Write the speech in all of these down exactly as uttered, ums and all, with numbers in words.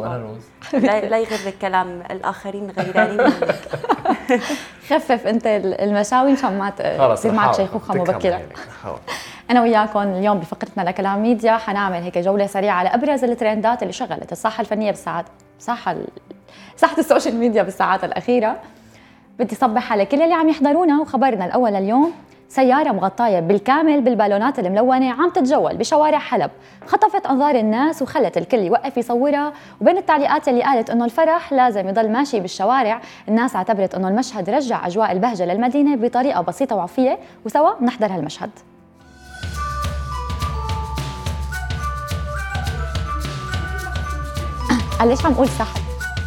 وانا روز. لا, لا يغرك كلام الاخرين غيرانين منك. خفف انت المشاوي مشان ما تصير معك شيخوخه مبكره. انا وياكم اليوم بفقرتنا لكلام ميديا حنعمل هيك جوله سريعه على ابرز الترندات اللي شغلت الساحه الفنيه بالساعات ساحه ال... ساحه السوشيال ميديا بالساعات الاخيره. بدي صبح على كل اللي عم يحضرونا، وخبرنا الاول اليوم: سيارة مغطاية بالكامل بالبالونات الملونة عم تتجول بشوارع حلب، خطفت أنظار الناس وخلت الكل يوقف يصورها. وبين التعليقات اللي قالت إنه الفرح لازم يضل ماشي بالشوارع، الناس اعتبرت إنه المشهد رجع أجواء البهجة للمدينة بطريقة بسيطة وعفوية، وسوا نحضر هالمشهد. ليش عم قول سحب؟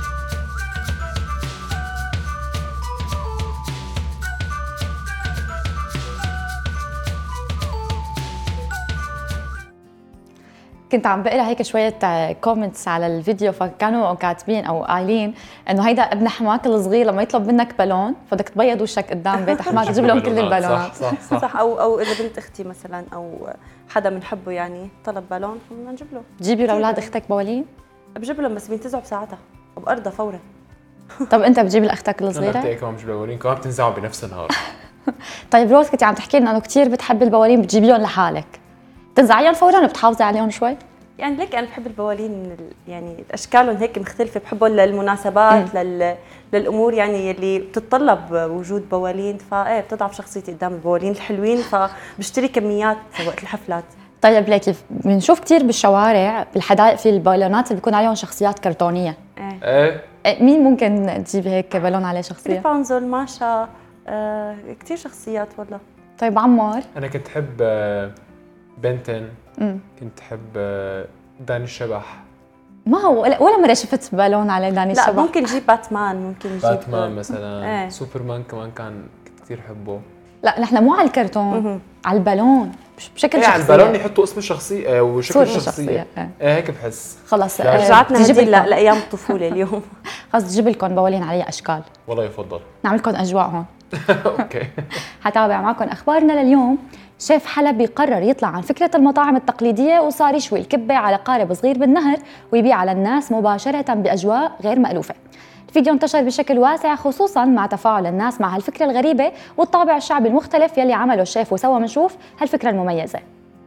كنت عم بقرا هيك شويه كومنتس على الفيديو، فكانوا كاتبين او قايلين انه هيدا ابن حماك الصغير لما يطلب منك بالون فبدك تبيض وشك قدام بيت حماك تجيب لهم كل البالونات. صح صح, صح, صح. او او اذا بنت اختي مثلا او حدا بنحبه يعني طلب بالون بدنا نجيب له. تجيبي لاولاد اختك بوالين؟ بجيب لهم بس بينتزعوا بساعتها وبأرضها فورا. طب انت بتجيب لاختك الصغيره؟ انا كمان بجيب بوالين، كمان بتنزعوا بنفس النهار. طيب روز، كنت عم تحكي لنا انه كثير بتحبي البوالين، بتجيبيهم لحالك، بتنزعيهم فورا وبتحافظي عليهم شوي؟ يعني ليك انا بحب البوالين يعني اشكالهم هيك مختلفه، بحبهم للمناسبات لل... للامور يعني اللي بتتطلب وجود بوالين، فايه بتضعف شخصيتي قدام البوالين الحلوين، فبشتري كميات وقت الحفلات. طيب ليكي بنشوف كثير بالشوارع بالحدائق في البالونات اللي بيكون عليهم شخصيات كرتونيه. ايه ايه مين ممكن تجيبي هيك بالون عليه شخصيه؟ رابنزل، ماشا، آه كثير شخصيات والله. طيب عمار؟ انا كنت احب بنتن، امم كنت احب داني الشبح. ما هو ولا مره شفت بالون على داني الشبح. لا ممكن نجيب باتمان، ممكن نجيب باتمان مثلا. ايه. سوبرمان كمان كان كنت كثير احبه. لا نحن مو على الكرتون، على البالون بشكل شخصي. على البالون يحطوا اسم الشخصيه وشكل الشخصيه. ايه. ايه هيك بحس. خلص رجعتنا هدي لايام الطفوله اليوم. خلص تجيب لكم بوالين عليها اشكال. والله يفضل. نعمل لكم اجواء هون. اوكي. حتابع معكم اخبارنا لليوم. شيف حلبي قرر يطلع عن فكرة المطاعم التقليدية وصار يشوي الكبة على قارب صغير بالنهر ويبيع على الناس مباشرة بأجواء غير مألوفة. الفيديو انتشر بشكل واسع خصوصا مع تفاعل الناس مع هالفكرة الغريبة والطابع الشعبي المختلف يلي عمله الشيف، وسوا بنشوف هالفكرة المميزة.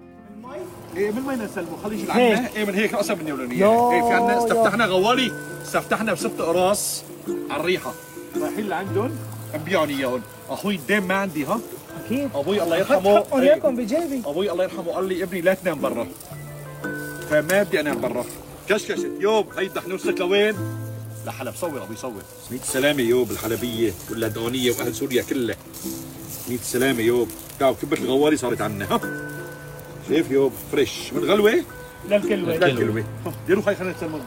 ايه من وين نسلمه؟ خليه يشيل عنا. ايه من هيك اقصر مني ولونيه. ايه في عندنا استفتحنا غوالي، استفتحنا بست قراص على الريحه. رايحين لعندهم نبيعهم اياهم. اخوي الدين ما عندي ها؟ اكيد. ابوي الله يرحمه حقهم اياكم بجيبي. ابوي الله يرحمه قال لي ابني لا تنام برا. فما بدي انام برا. كشكشت يوب، هي دحنوسك لوين؟ لحلب. صور ابوي صور. مية سلامة يوب الحلبية واللدغانية واهل سوريا كلها. مية سلامة يوب. تعال كبة الغوالي صارت عنا ها؟ شايف يوب فريش من غلوة للكلوة. للكلوة. ديروا خي خلينا نسلمهم.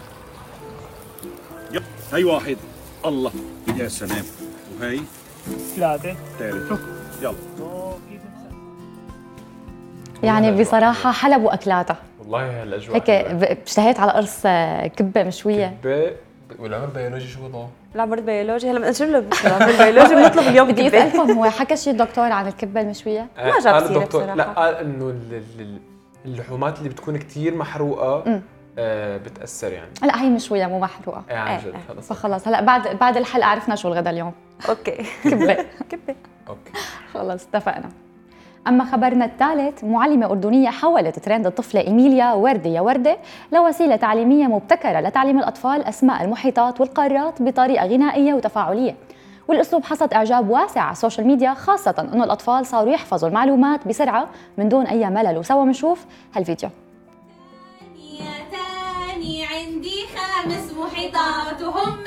يب هي واحد. الله يا سلام. وهي ثلاثة. ثالث. يلا. يعني بصراحة حلب وأكلاتها. والله هالاجواء هيك اشتهيت على قرص كبة مشوية. كبة والعمر بيولوجي شو وضعه؟ العمر البيولوجي هلا بدنا نجيب له العمر البيولوجي بنطلب اليوم. بدي اسألكم، هو حكى شيء الدكتور عن الكبة المشوية؟ ما جاب سيرة بصراحة. لا قال انه اللحومات اللي بتكون كثير محروقة آه بتأثر يعني. لا هي مشوية مو محروقة. ايه عن جد. خلص فخلص هلا بعد بعد الحلقة عرفنا شو الغدا اليوم. اوكي. كبة. كبة. اوكي خلص اتفقنا. أما خبرنا الثالث: معلمة أردنية حولت ترند الطفلة إيميليا وردة يا وردة لوسيلة تعليمية مبتكرة لتعليم الأطفال أسماء المحيطات والقارات بطريقة غنائية وتفاعلية، والأسلوب حصد إعجاب واسع على السوشيال ميديا، خاصة أنه الأطفال صاروا يحفظوا المعلومات بسرعة من دون أي ملل. وسوا بنشوف هالفيديو. عندي خمس محيطات وهم